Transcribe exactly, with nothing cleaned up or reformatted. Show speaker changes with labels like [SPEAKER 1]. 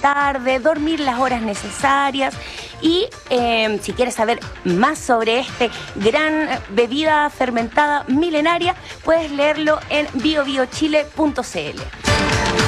[SPEAKER 1] tarde, dormir las horas necesarias. Y eh, si quieres saber más sobre este gran bebida fermentada milenaria, puedes leerlo en bio bio chile punto c l.